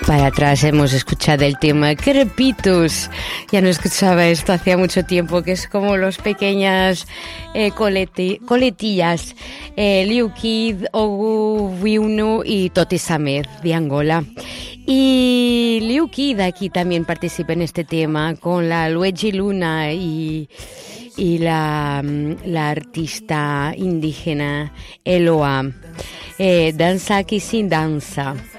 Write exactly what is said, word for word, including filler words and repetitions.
Para atrás hemos escuchado el tema Crepitus. Ya no escuchaba esto hacía mucho tiempo, que es como los pequeñas eh, coleti, coletillas. Eh, Liu Kid, Ogu Viunu y Toti Samed de Angola. Y Liu Kid aquí también participa en este tema con la Luigi Luna y, y la, la artista indígena Eloa. Eh, danza aquí sin danza.